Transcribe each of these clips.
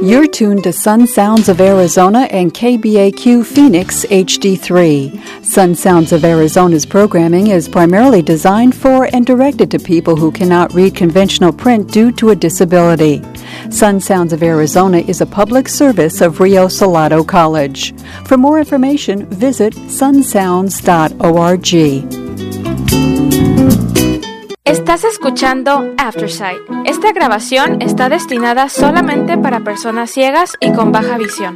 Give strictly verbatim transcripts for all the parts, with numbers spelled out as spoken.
You're tuned to Sun Sounds of Arizona and K B A Q Phoenix H D three. Sun Sounds of Arizona's programming is primarily designed for and directed to people who cannot read conventional print due to a disability. Sun Sounds of Arizona is a public service of Rio Salado College. For more information, visit sun sounds dot org. Estás escuchando Aftersight. Esta grabación está destinada solamente para personas ciegas y con baja visión.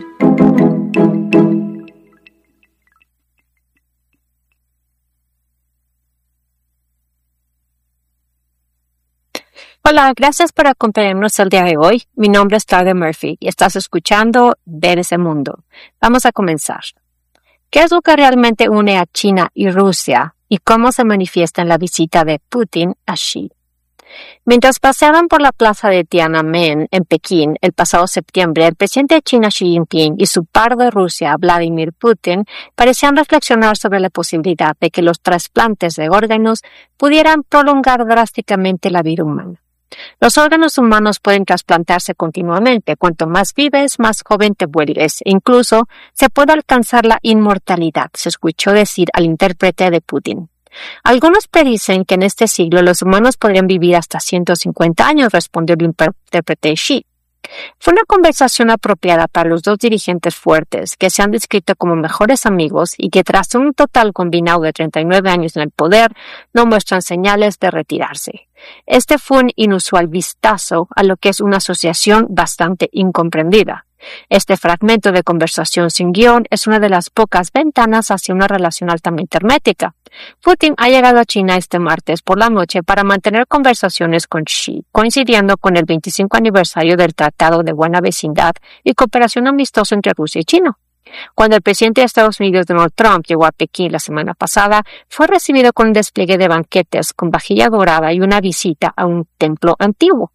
Hola, gracias por acompañarnos el día de hoy. Mi nombre es Claudia Murphy y estás escuchando Ver ese mundo. Vamos a comenzar. ¿Qué es lo que realmente une a China y Rusia y cómo se manifiesta en la visita de Putin a Xi? Mientras paseaban por la plaza de Tiananmen en Pekín el pasado septiembre, el presidente de China Xi Jinping y su par de Rusia, Vladimir Putin, parecían reflexionar sobre la posibilidad de que los trasplantes de órganos pudieran prolongar drásticamente la vida humana. Los órganos humanos pueden trasplantarse continuamente. Cuanto más vives, más joven te vuelves. Incluso se puede alcanzar la inmortalidad, se escuchó decir al intérprete de Putin. Algunos predicen que en este siglo los humanos podrían vivir hasta ciento cincuenta años, respondió el intérprete Xi. Fue una conversación apropiada para los dos dirigentes fuertes que se han descrito como mejores amigos y que tras un total combinado de treinta y nueve años en el poder no muestran señales de retirarse. Este fue un inusual vistazo a lo que es una asociación bastante incomprendida. Este fragmento de conversación sin guión es una de las pocas ventanas hacia una relación altamente hermética. Putin ha llegado a China este martes por la noche para mantener conversaciones con Xi, coincidiendo con el veinticinco aniversario del Tratado de Buena Vecindad y Cooperación Amistosa entre Rusia y China. Cuando el presidente de Estados Unidos, Donald Trump, llegó a Pekín la semana pasada, fue recibido con un despliegue de banquetes con vajilla dorada y una visita a un templo antiguo.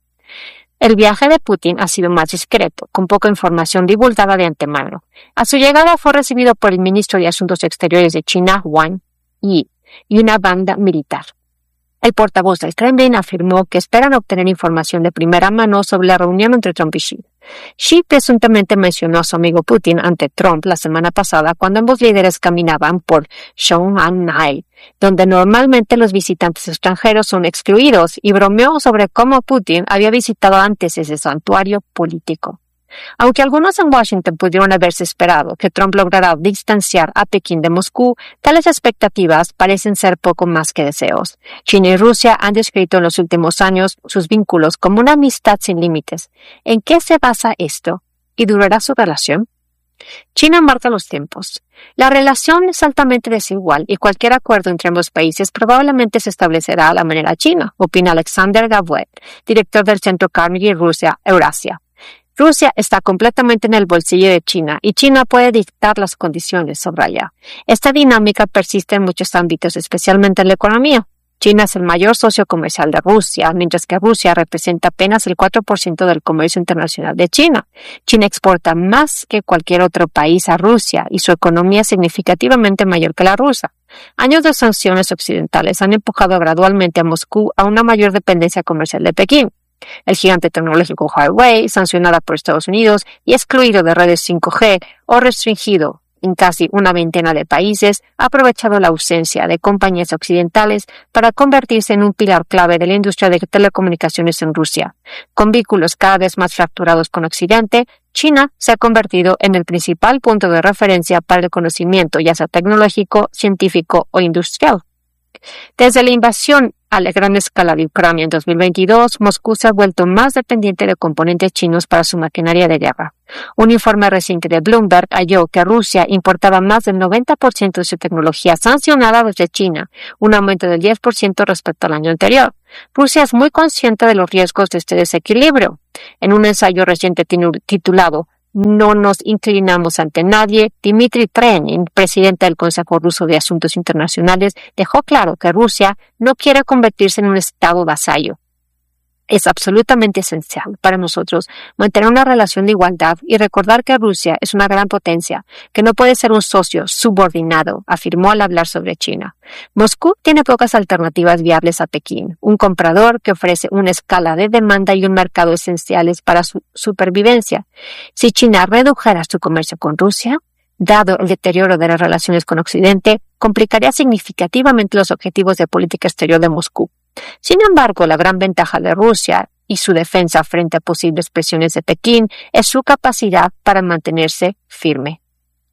El viaje de Putin ha sido más discreto, con poca información divulgada de antemano. A su llegada fue recibido por el ministro de Asuntos Exteriores de China, Wang Yi, y una banda militar. El portavoz del Kremlin afirmó que esperan obtener información de primera mano sobre la reunión entre Trump y Xi. Xi presuntamente mencionó a su amigo Putin ante Trump la semana pasada cuando ambos líderes caminaban por Zhongnanhai, donde normalmente los visitantes extranjeros son excluidos, y bromeó sobre cómo Putin había visitado antes ese santuario político. Aunque algunos en Washington pudieron haberse esperado que Trump lograra distanciar a Pekín de Moscú, tales expectativas parecen ser poco más que deseos. China y Rusia han descrito en los últimos años sus vínculos como una amistad sin límites. ¿En qué se basa esto? ¿Y durará su relación? China marca los tiempos. La relación es altamente desigual y cualquier acuerdo entre ambos países probablemente se establecerá a la manera china, opina Alexander Gavuet, director del Centro Carnegie Rusia Eurasia. Rusia está completamente en el bolsillo de China y China puede dictar las condiciones sobre ella. Esta dinámica persiste en muchos ámbitos, especialmente en la economía. China es el mayor socio comercial de Rusia, mientras que Rusia representa apenas el cuatro por ciento del comercio internacional de China. China exporta más que cualquier otro país a Rusia y su economía es significativamente mayor que la rusa. Años de sanciones occidentales han empujado gradualmente a Moscú a una mayor dependencia comercial de Pekín. El gigante tecnológico Huawei, sancionada por Estados Unidos y excluido de redes cinco G o restringido en casi una veintena de países, ha aprovechado la ausencia de compañías occidentales para convertirse en un pilar clave de la industria de telecomunicaciones en Rusia. Con vínculos cada vez más fracturados con Occidente, China se ha convertido en el principal punto de referencia para el conocimiento, ya sea tecnológico, científico o industrial. Desde la invasión a la gran escala de Ucrania en dos mil veintidós, Moscú se ha vuelto más dependiente de componentes chinos para su maquinaria de guerra. Un informe reciente de Bloomberg halló que Rusia importaba más del noventa por ciento de su tecnología sancionada desde China, un aumento del diez por ciento respecto al año anterior. Rusia es muy consciente de los riesgos de este desequilibrio. En un ensayo reciente titulado No nos inclinamos ante nadie, Dmitry Trenin, presidente del Consejo Ruso de Asuntos Internacionales, dejó claro que Rusia no quiere convertirse en un estado vasallo. Es absolutamente esencial para nosotros mantener una relación de igualdad y recordar que Rusia es una gran potencia, que no puede ser un socio subordinado, afirmó al hablar sobre China. Moscú tiene pocas alternativas viables a Pekín, un comprador que ofrece una escala de demanda y un mercado esenciales para su supervivencia. Si China redujera su comercio con Rusia, dado el deterioro de las relaciones con Occidente, complicaría significativamente los objetivos de política exterior de Moscú. Sin embargo, la gran ventaja de Rusia y su defensa frente a posibles presiones de Pekín es su capacidad para mantenerse firme.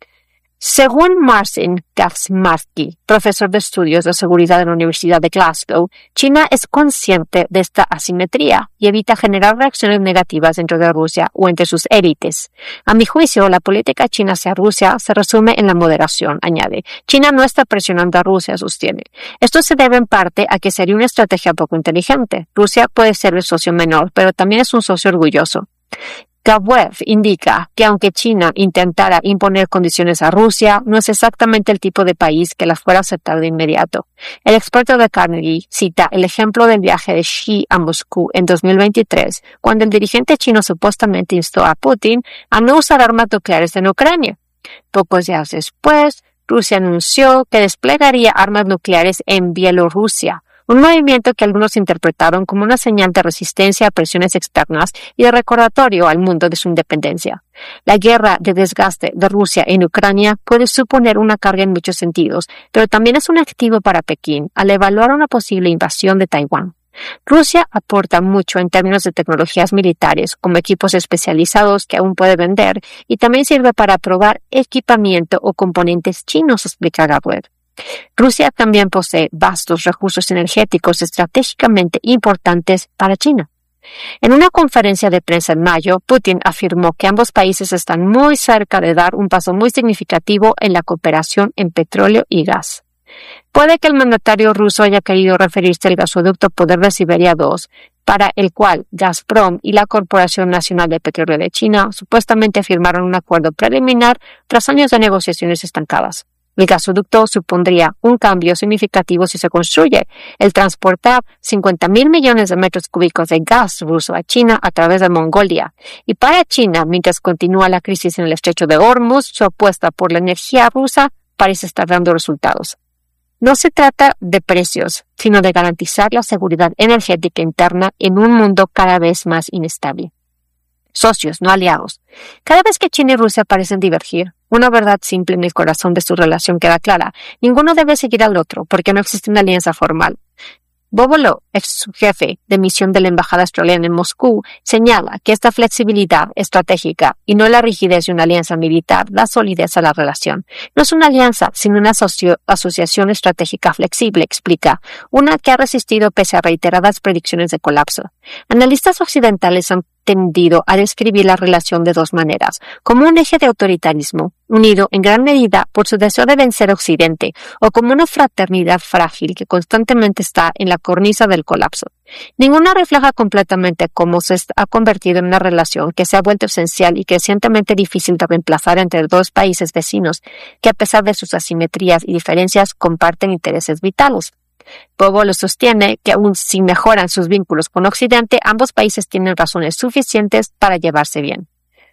Según Marcin Garsmarsky, profesor de estudios de seguridad en la Universidad de Glasgow, China es consciente de esta asimetría y evita generar reacciones negativas dentro de Rusia o entre sus élites. A mi juicio, la política china hacia Rusia se resume en la moderación, añade. China no está presionando a Rusia, sostiene. Esto se debe en parte a que sería una estrategia poco inteligente. Rusia puede ser el socio menor, pero también es un socio orgulloso. Gabuev indica que aunque China intentara imponer condiciones a Rusia, no es exactamente el tipo de país que la fuera a aceptar de inmediato. El experto de Carnegie cita el ejemplo del viaje de Xi a Moscú en dos mil veintitrés, cuando el dirigente chino supuestamente instó a Putin a no usar armas nucleares en Ucrania. Pocos días después, Rusia anunció que desplegaría armas nucleares en Bielorrusia, un movimiento que algunos interpretaron como una señal de resistencia a presiones externas y de recordatorio al mundo de su independencia. La guerra de desgaste de Rusia en Ucrania puede suponer una carga en muchos sentidos, pero también es un activo para Pekín al evaluar una posible invasión de Taiwán. Rusia aporta mucho en términos de tecnologías militares, como equipos especializados que aún puede vender, y también sirve para probar equipamiento o componentes chinos, explica Gabriel. Rusia también posee vastos recursos energéticos estratégicamente importantes para China. En una conferencia de prensa en mayo, Putin afirmó que ambos países están muy cerca de dar un paso muy significativo en la cooperación en petróleo y gas. Puede que el mandatario ruso haya querido referirse al gasoducto Poder de Siberia dos, para el cual Gazprom y la Corporación Nacional de Petróleo de China supuestamente firmaron un acuerdo preliminar tras años de negociaciones estancadas. El gasoducto supondría un cambio significativo si se construye, el transportar cincuenta mil millones de metros cúbicos de gas ruso a China a través de Mongolia. Y para China, mientras continúa la crisis en el estrecho de Hormuz, su apuesta por la energía rusa parece estar dando resultados. No se trata de precios, sino de garantizar la seguridad energética interna en un mundo cada vez más inestable. Socios, no aliados. Cada vez que China y Rusia parecen divergir, una verdad simple en el corazón de su relación queda clara. Ninguno debe seguir al otro, porque no existe una alianza formal. Bobo Lo, ex jefe de misión de la Embajada Australiana en Moscú, señala que esta flexibilidad estratégica y no la rigidez de una alianza militar da solidez a la relación. No es una alianza, sino una asocio- asociación estratégica flexible, explica, una que ha resistido pese a reiteradas predicciones de colapso. Analistas occidentales han tendido a describir la relación de dos maneras, como un eje de autoritarismo, unido en gran medida por su deseo de vencer a Occidente, o como una fraternidad frágil que constantemente está en la cornisa del colapso. Ninguna refleja completamente cómo se ha convertido en una relación que se ha vuelto esencial y crecientemente difícil de reemplazar entre dos países vecinos que, a pesar de sus asimetrías y diferencias, comparten intereses vitales. Bobo lo sostiene que aun si mejoran sus vínculos con Occidente, ambos países tienen razones suficientes para llevarse bien.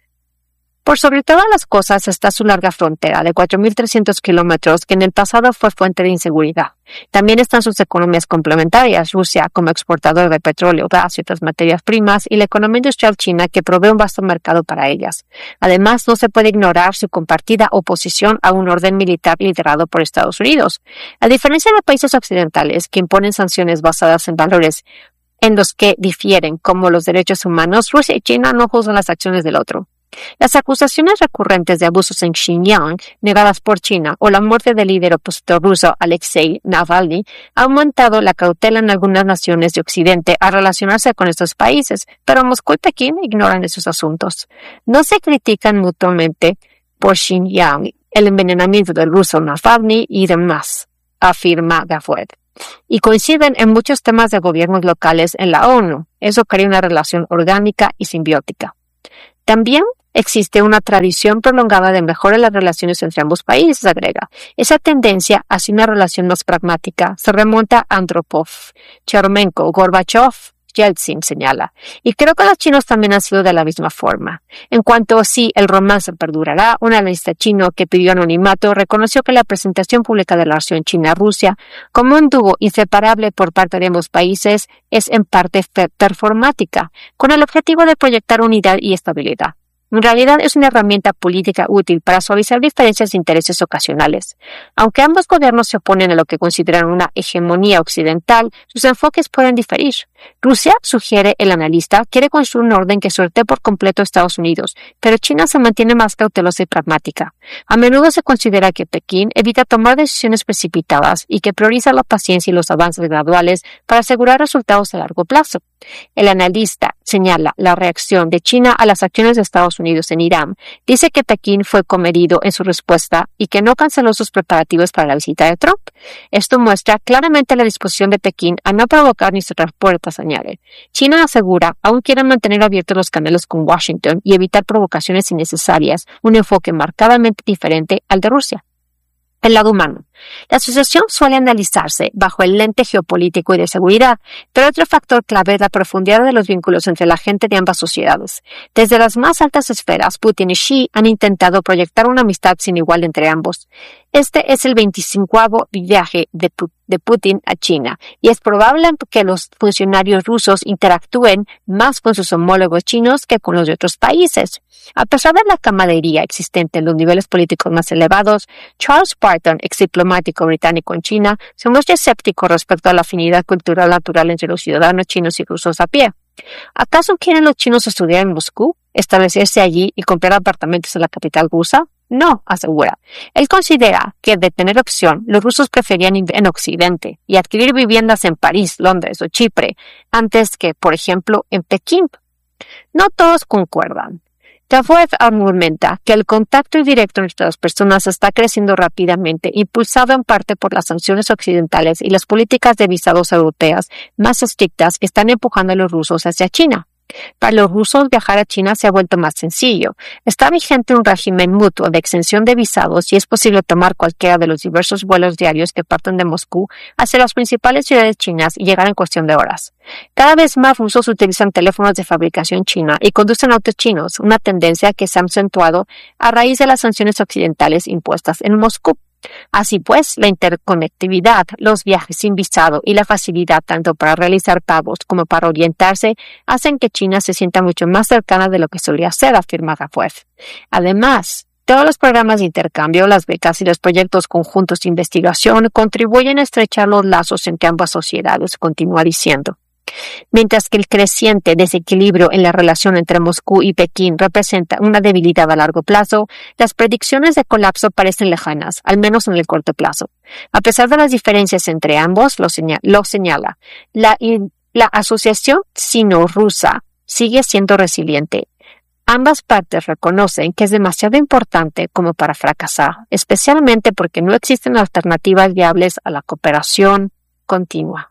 Por sobre todas las cosas está su larga frontera de cuatro mil trescientos kilómetros que en el pasado fue fuente de inseguridad. También están sus economías complementarias, Rusia como exportador de petróleo, gas y otras materias primas, y la economía industrial china que provee un vasto mercado para ellas. Además, no se puede ignorar su compartida oposición a un orden militar liderado por Estados Unidos. A diferencia de países occidentales que imponen sanciones basadas en valores en los que difieren, como los derechos humanos, Rusia y China no juzgan las acciones del otro. Las acusaciones recurrentes de abusos en Xinjiang, negadas por China, o la muerte del líder opositor ruso Alexei Navalny, ha aumentado la cautela en algunas naciones de Occidente a relacionarse con estos países, pero Moscú y Pekín ignoran esos asuntos. No se critican mutuamente por Xinjiang, el envenenamiento del ruso Navalny y demás, afirma Gafued. Y coinciden en muchos temas de gobiernos locales en la ONU. Eso crea una relación orgánica y simbiótica. También existe una tradición prolongada de mejora en las relaciones entre ambos países, agrega. Esa tendencia hacia una relación más pragmática se remonta a Andropov, Chermenko, Gorbachev, Yeltsin señala. Y creo que los chinos también han sido de la misma forma. En cuanto a si el romance perdurará, un analista chino que pidió anonimato reconoció que la presentación pública de la relación China-Rusia como un dúo inseparable por parte de ambos países es en parte performática, con el objetivo de proyectar unidad y estabilidad. En realidad es una herramienta política útil para suavizar diferencias de intereses ocasionales. Aunque ambos gobiernos se oponen a lo que consideran una hegemonía occidental, sus enfoques pueden diferir. Rusia, sugiere el analista, quiere construir un orden que sortee por completo a Estados Unidos, pero China se mantiene más cautelosa y pragmática. A menudo se considera que Pekín evita tomar decisiones precipitadas y que prioriza la paciencia y los avances graduales para asegurar resultados a largo plazo. El analista señala la reacción de China a las acciones de Estados Unidos en Irán. Dice que Pekín fue comedido en su respuesta y que no canceló sus preparativos para la visita de Trump. Esto muestra claramente la disposición de Pekín a no provocar ni cerrar puertas, añade. China asegura aún quiere mantener abiertos los canales con Washington y evitar provocaciones innecesarias, un enfoque marcadamente diferente al de Rusia. El lado humano. La asociación suele analizarse bajo el lente geopolítico y de seguridad, pero otro factor clave es la profundidad de los vínculos entre la gente de ambas sociedades. Desde las más altas esferas, Putin y Xi han intentado proyectar una amistad sin igual entre ambos. Este es el veinticincoavo viaje de, de Putin a China, y es probable que los funcionarios rusos interactúen más con sus homólogos chinos que con los de otros países. A pesar de la camaradería existente en los niveles políticos más elevados, Charles Barton, ex diplomático británico en China, se muestra escéptico respecto a la afinidad cultural natural entre los ciudadanos chinos y rusos a pie. ¿Acaso quieren los chinos estudiar en Moscú, establecerse allí y comprar apartamentos en la capital rusa? No, asegura. Él considera que, de tener opción, los rusos preferían vivir en Occidente y adquirir viviendas en París, Londres o Chipre, antes que, por ejemplo, en Pekín. No todos concuerdan. Tavoev argumenta que el contacto directo entre las personas está creciendo rápidamente, impulsado en parte por las sanciones occidentales y las políticas de visados europeas más estrictas que están empujando a los rusos hacia China. Para los rusos, viajar a China se ha vuelto más sencillo. Está vigente un régimen mutuo de exención de visados y es posible tomar cualquiera de los diversos vuelos diarios que parten de Moscú hacia las principales ciudades chinas y llegar en cuestión de horas. Cada vez más rusos utilizan teléfonos de fabricación china y conducen autos chinos, una tendencia que se ha acentuado a raíz de las sanciones occidentales impuestas en Moscú. Así pues, la interconectividad, los viajes sin visado y la facilidad tanto para realizar pagos como para orientarse hacen que China se sienta mucho más cercana de lo que solía ser, afirma Tavoev. Además, todos los programas de intercambio, las becas y los proyectos conjuntos de investigación contribuyen a estrechar los lazos entre ambas sociedades, continúa diciendo. Mientras que el creciente desequilibrio en la relación entre Moscú y Pekín representa una debilidad a largo plazo, las predicciones de colapso parecen lejanas, al menos en el corto plazo. A pesar de las diferencias entre ambos, lo, señala, lo señala, la, la asociación sino-rusa sigue siendo resiliente. Ambas partes reconocen que es demasiado importante como para fracasar, especialmente porque no existen alternativas viables a la cooperación continua.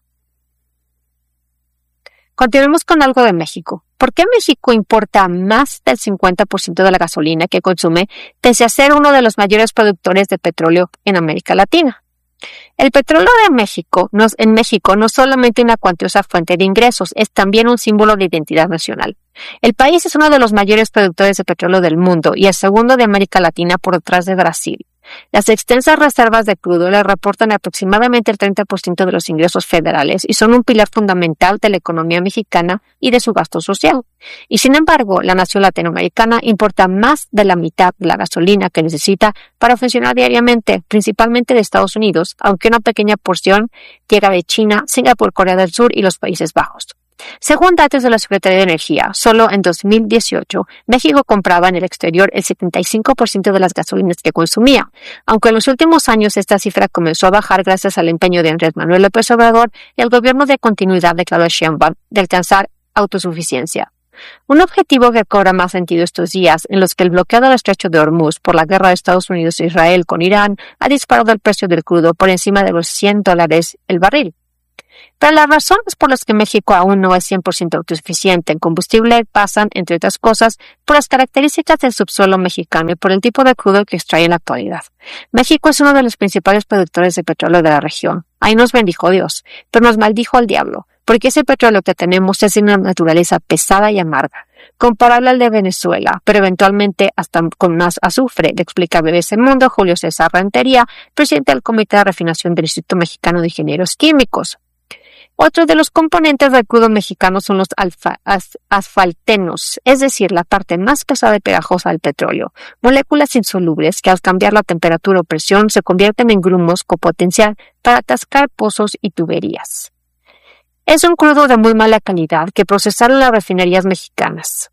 Continuemos con algo de México. ¿Por qué México importa más del cincuenta por ciento de la gasolina que consume, pese a ser uno de los mayores productores de petróleo en América Latina? El petróleo de México no, en México no es solamente una cuantiosa fuente de ingresos, es también un símbolo de identidad nacional. El país es uno de los mayores productores de petróleo del mundo y el segundo de América Latina por detrás de Brasil. Las extensas reservas de crudo le reportan aproximadamente el treinta por ciento de los ingresos federales y son un pilar fundamental de la economía mexicana y de su gasto social. Y sin embargo, la nación latinoamericana importa más de la mitad de la gasolina que necesita para funcionar diariamente, principalmente de Estados Unidos, aunque una pequeña porción llega de China, Singapur, Corea del Sur y los Países Bajos. Según datos de la Secretaría de Energía, solo en dos mil dieciocho, México compraba en el exterior el setenta y cinco por ciento de las gasolinas que consumía, aunque en los últimos años esta cifra comenzó a bajar gracias al empeño de Andrés Manuel López Obrador y al gobierno de continuidad de Claudia Sheinbaum de alcanzar autosuficiencia. Un objetivo que cobra más sentido estos días, en los que el bloqueo del estrecho de Hormuz por la guerra de Estados Unidos e Israel con Irán ha disparado el precio del crudo por encima de los cien dólares el barril. Pero las razones por las que México aún no es cien por ciento autosuficiente en combustible pasan, entre otras cosas, por las características del subsuelo mexicano y por el tipo de crudo que extrae en la actualidad. México es uno de los principales productores de petróleo de la región. Ahí nos bendijo Dios, pero nos maldijo al diablo, porque ese petróleo que tenemos es de una naturaleza pesada y amarga, comparable al de Venezuela, pero eventualmente hasta con más azufre, le explica B B C Mundo Julio César Rentería, presidente del Comité de Refinación del Instituto Mexicano de Ingenieros Químicos. Otro de los componentes del crudo mexicano son los alfa, as, asfaltenos, es decir, la parte más pesada y pegajosa del petróleo, moléculas insolubles que al cambiar la temperatura o presión se convierten en grumos con potencial para atascar pozos y tuberías. Es un crudo de muy mala calidad que procesaron las refinerías mexicanas.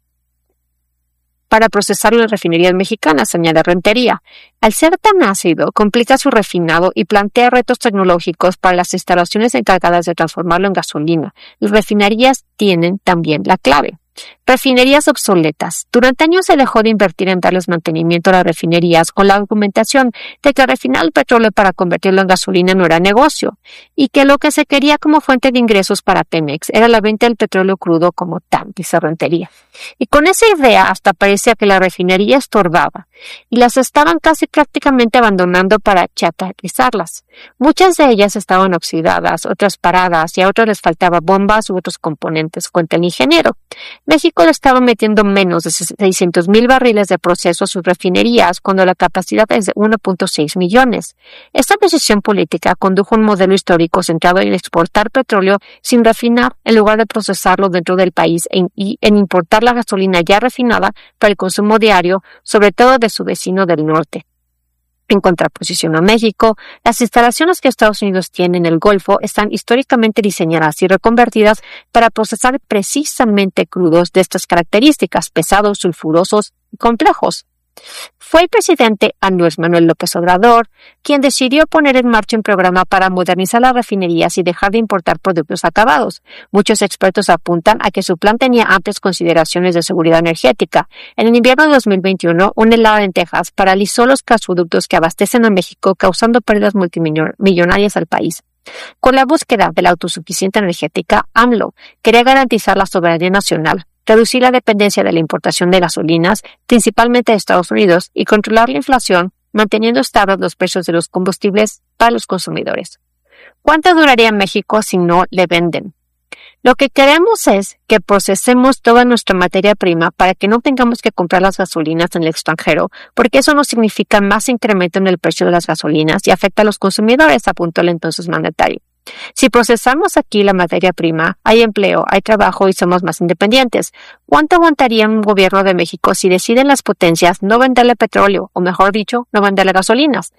Para procesar las refinerías mexicanas, añade Rentería. Al ser tan ácido, complica su refinado y plantea retos tecnológicos para las instalaciones encargadas de transformarlo en gasolina. Las refinerías tienen también la clave. Refinerías obsoletas. Durante años se dejó de invertir en darles mantenimiento a las refinerías con la argumentación de que refinar el petróleo para convertirlo en gasolina no era negocio y que lo que se quería como fuente de ingresos para Pemex era la venta del petróleo crudo como tal, dice Rentería. Y con esa idea hasta parecía que la refinería estorbaba y las estaban casi prácticamente abandonando para chatarrizarlas. Muchas de ellas estaban oxidadas, otras paradas y a otras les faltaba bombas u otros componentes, cuenta el ingeniero. México le estaba metiendo menos de seiscientos mil barriles de proceso a sus refinerías cuando la capacidad es de uno punto seis millones. Esta decisión política condujo a un modelo histórico centrado en exportar petróleo sin refinar en lugar de procesarlo dentro del país en, y en importar la gasolina ya refinada para el consumo diario, sobre todo de su vecino del norte. En contraposición a México, las instalaciones que Estados Unidos tiene en el Golfo están históricamente diseñadas y reconvertidas para procesar precisamente crudos de estas características, pesados, sulfurosos y complejos. Fue el presidente Andrés Manuel López Obrador quien decidió poner en marcha un programa para modernizar las refinerías y dejar de importar productos acabados. Muchos expertos apuntan a que su plan tenía amplias consideraciones de seguridad energética. En el invierno de dos mil veintiuno, una helada en Texas paralizó los gasoductos que abastecen a México, causando pérdidas multimillonarias al país. Con la búsqueda de la autosuficiencia energética, AMLO quería garantizar la soberanía nacional, reducir la dependencia de la importación de gasolinas, principalmente de Estados Unidos, y controlar la inflación, manteniendo estables los precios de los combustibles para los consumidores. ¿Cuánto duraría México si no le venden? Lo que queremos es que procesemos toda nuestra materia prima para que no tengamos que comprar las gasolinas en el extranjero, porque eso no significa más incremento en el precio de las gasolinas y afecta a los consumidores, apuntó el entonces mandatario. Si procesamos aquí la materia prima, hay empleo, hay trabajo y somos más independientes. ¿Cuánto aguantaría un gobierno de México si deciden las potencias no venderle petróleo, o mejor dicho, no venderle gasolinas?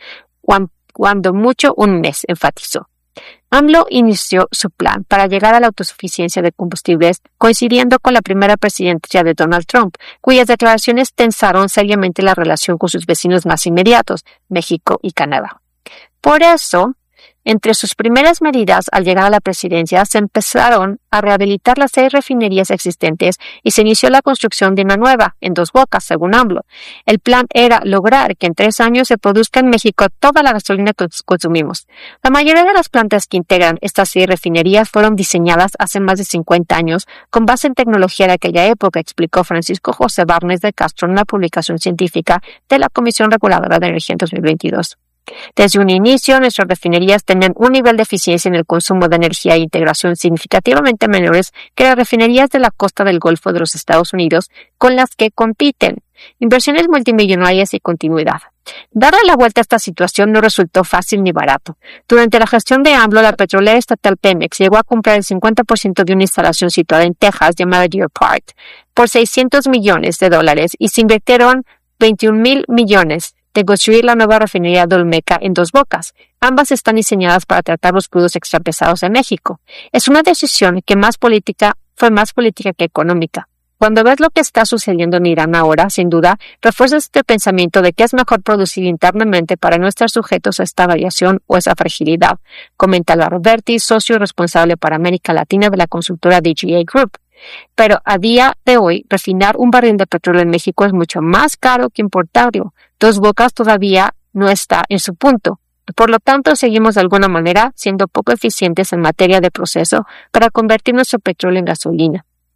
Cuando mucho, un mes, enfatizó. AMLO inició su plan para llegar a la autosuficiencia de combustibles coincidiendo con la primera presidencia de Donald Trump, cuyas declaraciones tensaron seriamente la relación con sus vecinos más inmediatos, México y Canadá. Por eso, entre sus primeras medidas al llegar a la presidencia se empezaron a rehabilitar las seis refinerías existentes y se inició la construcción de una nueva, en Dos Bocas, según AMLO. El plan era lograr que en tres años se produzca en México toda la gasolina que consumimos. La mayoría de las plantas que integran estas seis refinerías fueron diseñadas hace más de cincuenta años con base en tecnología de aquella época, explicó Francisco José Barnes de Castro en una publicación científica de la Comisión Reguladora de Energía en dos mil veintidós. Desde un inicio, nuestras refinerías tenían un nivel de eficiencia en el consumo de energía e integración significativamente menores que las refinerías de la costa del Golfo de los Estados Unidos con las que compiten. Inversiones multimillonarias y continuidad. Darle la vuelta a esta situación no resultó fácil ni barato. Durante la gestión de AMLO, la petrolera estatal Pemex llegó a comprar el cincuenta por ciento de una instalación situada en Texas llamada Deer Park por seiscientos millones de dólares y se invirtieron veintiún mil millones de construir la nueva refinería de Olmeca en Dos Bocas. Ambas están diseñadas para tratar los crudos extrapesados de México. Es una decisión que más política, fue más política que económica. Cuando ves lo que está sucediendo en Irán ahora, sin duda, refuerzas este pensamiento de que es mejor producir internamente para no estar sujetos a esta variación o esa fragilidad, comenta Álvaro Berti, socio responsable para América Latina de la consultora D G A Group. Pero a día de hoy, refinar un barril de petróleo en México es mucho más caro que importarlo. Dos Bocas todavía no está en su punto. Por lo tanto, seguimos de alguna manera siendo poco eficientes en materia de proceso para convertir nuestro petróleo en gasolina.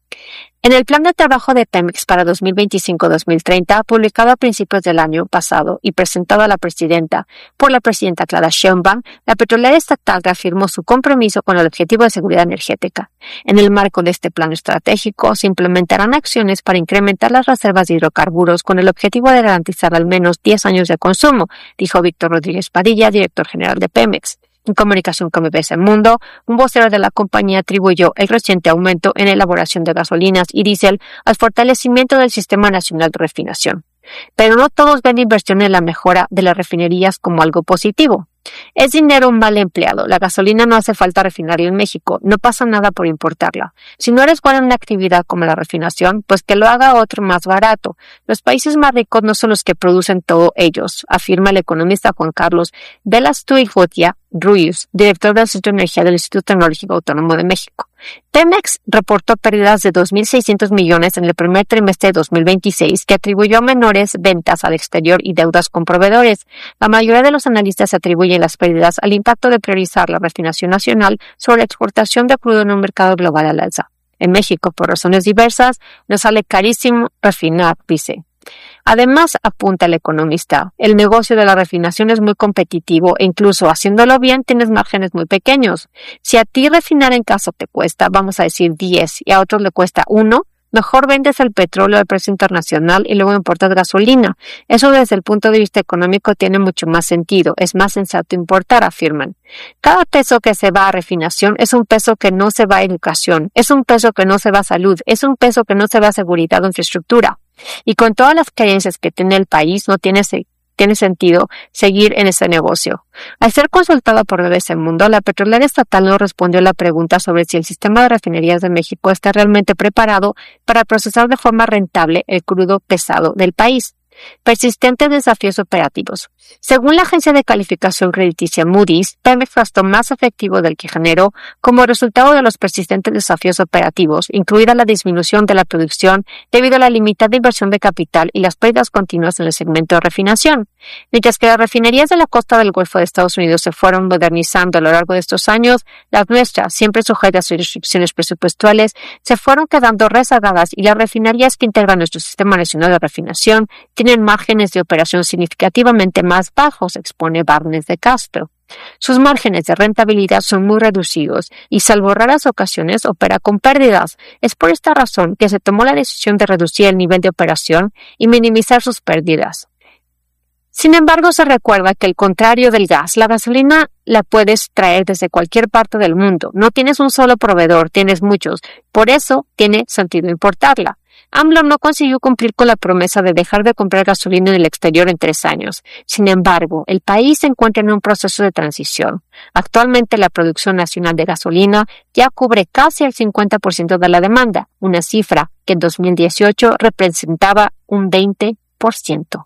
En el plan de trabajo de Pemex para dos mil veinticinco a dos mil treinta, publicado a principios del año pasado y presentado a la presidenta por la presidenta Claudia Sheinbaum, la petrolera estatal reafirmó su compromiso con el objetivo de seguridad energética. En el marco de este plan estratégico, se implementarán acciones para incrementar las reservas de hidrocarburos con el objetivo de garantizar al menos diez años de consumo, dijo Víctor Rodríguez Padilla, director general de Pemex. En comunicación con B B C Mundo, un vocero de la compañía atribuyó el reciente aumento en elaboración de gasolinas y diésel al fortalecimiento del Sistema Nacional de Refinación. Pero no todos ven inversión en la mejora de las refinerías como algo positivo. Es dinero mal empleado. La gasolina no hace falta refinarla en México. No pasa nada por importarla. Si no eres bueno en una actividad como la refinación, pues que lo haga otro más barato. Los países más ricos no son los que producen todo ellos, afirma el economista Juan Carlos Velasquez Ruiz, director del Centro de Energía del Instituto Tecnológico Autónomo de México. Pemex reportó pérdidas de dos mil seiscientos millones en el primer trimestre de dos mil veintiséis, que atribuyó a menores ventas al exterior y deudas con proveedores. La mayoría de los analistas atribuyen las pérdidas al impacto de priorizar la refinación nacional sobre la exportación de crudo en un mercado global al alza. En México, por razones diversas, nos sale carísimo refinar, dice. Además, apunta el economista, el negocio de la refinación es muy competitivo e incluso haciéndolo bien tienes márgenes muy pequeños. Si a ti refinar en casa te cuesta, vamos a decir diez, y a otros le cuesta uno, mejor vendes el petróleo al precio internacional y luego importas gasolina. Eso desde el punto de vista económico tiene mucho más sentido, es más sensato importar, afirman. Cada peso que se va a refinación es un peso que no se va a educación, es un peso que no se va a salud, es un peso que no se va a seguridad o infraestructura. Y con todas las carencias que tiene el país, no tiene, se, tiene sentido seguir en ese negocio. Al ser consultada por B B C Mundo, la petrolera estatal no respondió a la pregunta sobre si el sistema de refinerías de México está realmente preparado para procesar de forma rentable el crudo pesado del país. Persistentes desafíos operativos. Según la agencia de calificación crediticia Moody's, Pemex gastó más efectivo del que generó como resultado de los persistentes desafíos operativos, incluida la disminución de la producción debido a la limitada inversión de capital y las pérdidas continuas en el segmento de refinación. Mientras que las refinerías de la costa del Golfo de Estados Unidos se fueron modernizando a lo largo de estos años, las nuestras, siempre sujetas a restricciones presupuestales, se fueron quedando rezagadas y las refinerías que integran nuestro sistema nacional de refinación tienen márgenes de operación significativamente más bajos, expone Barnes de Castro. Sus márgenes de rentabilidad son muy reducidos y, salvo raras ocasiones, opera con pérdidas. Es por esta razón que se tomó la decisión de reducir el nivel de operación y minimizar sus pérdidas. Sin embargo, se recuerda que al contrario del gas, la gasolina la puedes traer desde cualquier parte del mundo. No tienes un solo proveedor, tienes muchos. Por eso tiene sentido importarla. AMLO no consiguió cumplir con la promesa de dejar de comprar gasolina en el exterior en tres años. Sin embargo, el país se encuentra en un proceso de transición. Actualmente, la producción nacional de gasolina ya cubre casi el cincuenta por ciento de la demanda, una cifra que en dos mil dieciocho representaba un veinte por ciento.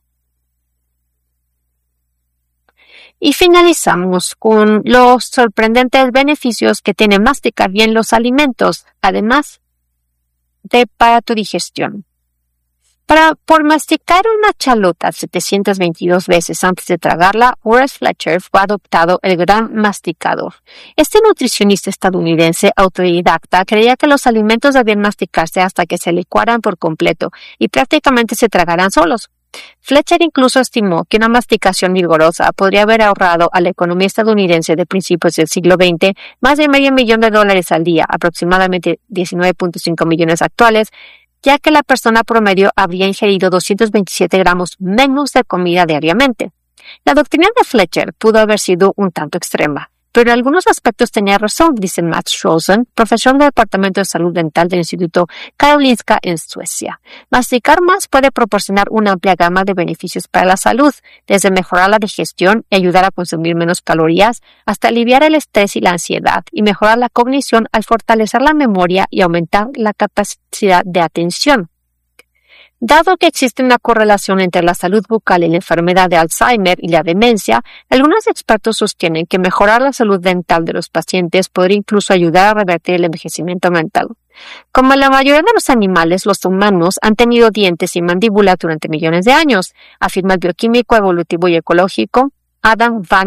Y finalizamos con los sorprendentes beneficios que tiene masticar bien los alimentos, además de para tu digestión. Para, por masticar una chalota setecientas veintidós veces antes de tragarla, Horace Fletcher fue adoptado el gran masticador. Este nutricionista estadounidense autodidacta creía que los alimentos debían masticarse hasta que se licuaran por completo y prácticamente se tragaran solos. Fletcher incluso estimó que una masticación vigorosa podría haber ahorrado a la economía estadounidense de principios del siglo veinte más de medio millón de dólares al día, aproximadamente diecinueve punto cinco millones actuales, ya que la persona promedio habría ingerido doscientos veintisiete gramos menos de comida diariamente. La doctrina de Fletcher pudo haber sido un tanto extrema, pero en algunos aspectos tenía razón, dice Matt Schroesen, profesor del Departamento de Salud Dental del Instituto Karolinska en Suecia. Masticar más puede proporcionar una amplia gama de beneficios para la salud, desde mejorar la digestión y ayudar a consumir menos calorías, hasta aliviar el estrés y la ansiedad, y mejorar la cognición al fortalecer la memoria y aumentar la capacidad de atención. Dado que existe una correlación entre la salud bucal y la enfermedad de Alzheimer y la demencia, algunos expertos sostienen que mejorar la salud dental de los pacientes podría incluso ayudar a revertir el envejecimiento mental. Como la mayoría de los animales, los humanos han tenido dientes y mandíbula durante millones de años, afirma el bioquímico evolutivo y ecológico Adam van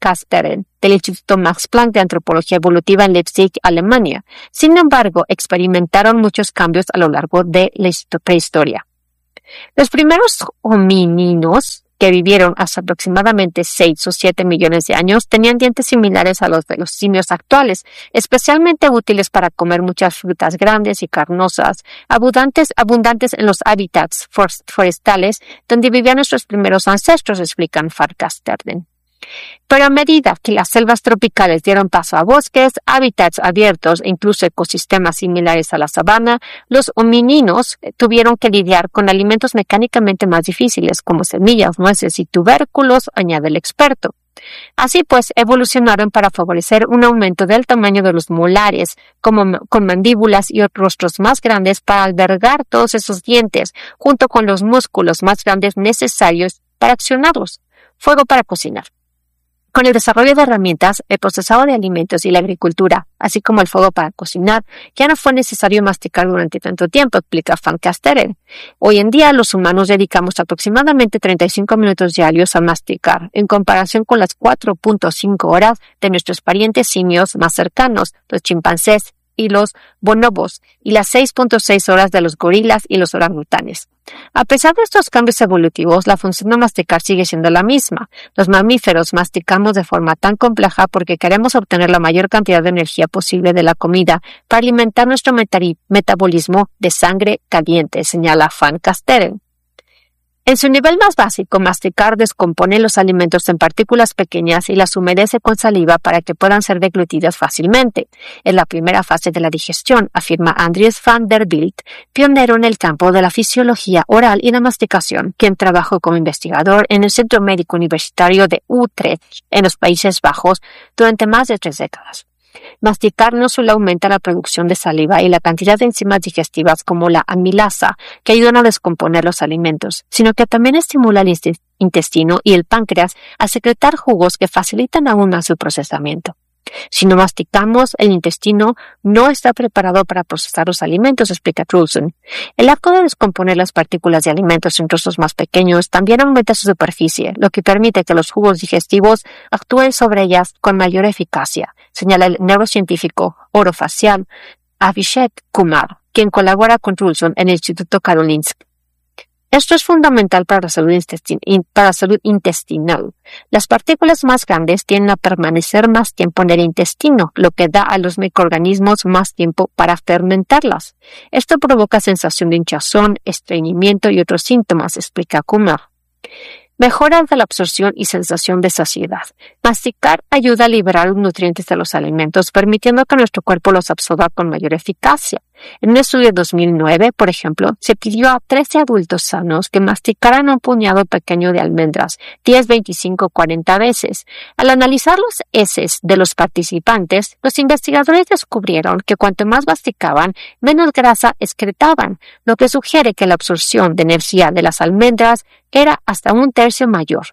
Casteren, del Instituto Max Planck de Antropología Evolutiva en Leipzig, Alemania. Sin embargo, experimentaron muchos cambios a lo largo de la prehistoria. Los primeros homínidos, que vivieron hasta aproximadamente seis o siete millones de años, tenían dientes similares a los de los simios actuales, especialmente útiles para comer muchas frutas grandes y carnosas, abundantes, abundantes en los hábitats forestales donde vivían nuestros primeros ancestros, explican Farcasterden. Pero a medida que las selvas tropicales dieron paso a bosques, hábitats abiertos e incluso ecosistemas similares a la sabana, los homínidos tuvieron que lidiar con alimentos mecánicamente más difíciles como semillas, nueces y tubérculos, añade el experto. Así pues, evolucionaron para favorecer un aumento del tamaño de los molares, como con mandíbulas y rostros más grandes para albergar todos esos dientes, junto con los músculos más grandes necesarios para accionarlos. Fuego para cocinar. Con el desarrollo de herramientas, el procesado de alimentos y la agricultura, así como el fuego para cocinar, ya no fue necesario masticar durante tanto tiempo, explica Farcasterden. Hoy en día, los humanos dedicamos aproximadamente treinta y cinco minutos diarios a masticar, en comparación con las cuatro punto cinco horas de nuestros parientes simios más cercanos, los chimpancés y los bonobos, y las seis punto seis horas de los gorilas y los orangutanes. A pesar de estos cambios evolutivos, la función de masticar sigue siendo la misma. Los mamíferos masticamos de forma tan compleja porque queremos obtener la mayor cantidad de energía posible de la comida para alimentar nuestro metari- metabolismo de sangre caliente, señala Farcasterden. En su nivel más básico, masticar descompone los alimentos en partículas pequeñas y las humedece con saliva para que puedan ser deglutidas fácilmente. Es la primera fase de la digestión, afirma Andries van der Bilt, pionero en el campo de la fisiología oral y la masticación, quien trabajó como investigador en el Centro Médico Universitario de Utrecht, en los Países Bajos, durante más de tres décadas. Masticar no solo aumenta la producción de saliva y la cantidad de enzimas digestivas como la amilasa, que ayudan a descomponer los alimentos, sino que también estimula el intestino y el páncreas a secretar jugos que facilitan aún más su procesamiento. Si no masticamos, el intestino no está preparado para procesar los alimentos, explica Trulson. El acto de descomponer las partículas de alimentos en trozos más pequeños también aumenta su superficie, lo que permite que los jugos digestivos actúen sobre ellas con mayor eficacia, señala el neurocientífico orofacial Abhishek Kumar, quien colabora con Trulson en el Instituto Karolinska. Esto es fundamental para la salud, intestin- para la salud intestinal. Las partículas más grandes tienden a permanecer más tiempo en el intestino, lo que da a los microorganismos más tiempo para fermentarlas. Esto provoca sensación de hinchazón, estreñimiento y otros síntomas, explica Kumar. Mejora de la absorción y sensación de saciedad. Masticar ayuda a liberar los nutrientes de los alimentos, permitiendo que nuestro cuerpo los absorba con mayor eficacia. En un estudio de dos mil nueve, por ejemplo, se pidió a trece adultos sanos que masticaran un puñado pequeño de almendras, diez, veinticinco, cuarenta veces. Al analizar los heces de los participantes, los investigadores descubrieron que cuanto más masticaban, menos grasa excretaban, lo que sugiere que la absorción de energía de las almendras era hasta un tercio mayor.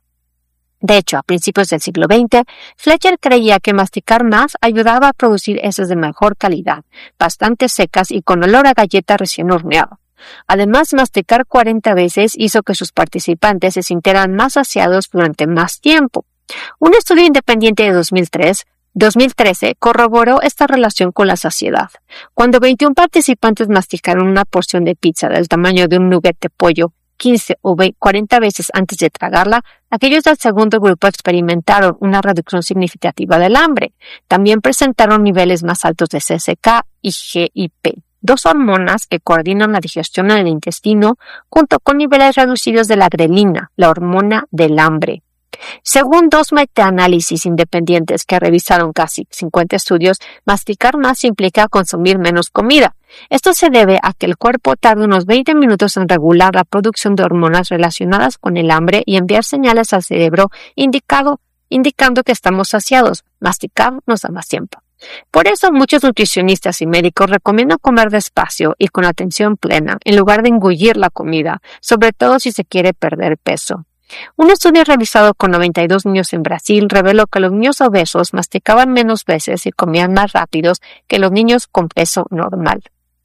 De hecho, a principios del siglo veinte, Fletcher creía que masticar más ayudaba a producir heces de mejor calidad, bastante secas y con olor a galleta recién horneada. Además, masticar cuarenta veces hizo que sus participantes se sintieran más saciados durante más tiempo. Un estudio independiente de dos mil tres dos mil trece corroboró esta relación con la saciedad. Cuando veintiún participantes masticaron una porción de pizza del tamaño de un nugget de pollo quince o cuarenta veces antes de tragarla, aquellos del segundo grupo experimentaron una reducción significativa del hambre. También presentaron niveles más altos de C C K y G I P, dos hormonas que coordinan la digestión en el intestino, junto con niveles reducidos de la grelina, la hormona del hambre. Según dos metaanálisis independientes que revisaron casi cincuenta estudios, masticar más implica consumir menos comida. Esto se debe a que el cuerpo tarda unos veinte minutos en regular la producción de hormonas relacionadas con el hambre y enviar señales al cerebro indicado, indicando que estamos saciados. Masticar nos da más tiempo. Por eso muchos nutricionistas y médicos recomiendan comer despacio y con atención plena, en lugar de engullir la comida, sobre todo si se quiere perder peso. Un estudio realizado con noventa y dos niños en Brasil reveló que los niños obesos masticaban menos veces y comían más rápidos que los niños con peso normal.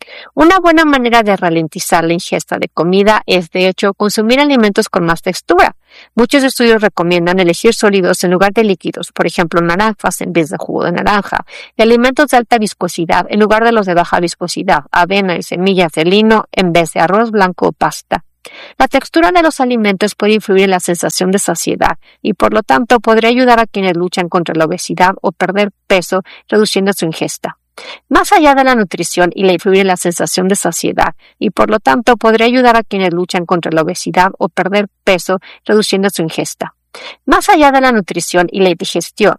Una buena manera de ralentizar la ingesta de comida es, de hecho, consumir alimentos con más textura. Muchos estudios recomiendan elegir sólidos en lugar de líquidos, por ejemplo, naranjas en vez de jugo de naranja, y alimentos de alta viscosidad en lugar de los de baja viscosidad, avena y semillas de lino en vez de arroz blanco o pasta. La textura de los alimentos puede influir en la sensación de saciedad y, por lo tanto, podría ayudar a quienes luchan contra la obesidad o perder peso, reduciendo su ingesta. Más allá de la nutrición y la influir en la sensación de saciedad y, por lo tanto, podría ayudar a quienes luchan contra la obesidad o perder peso, reduciendo su ingesta. Más allá de la nutrición y la digestión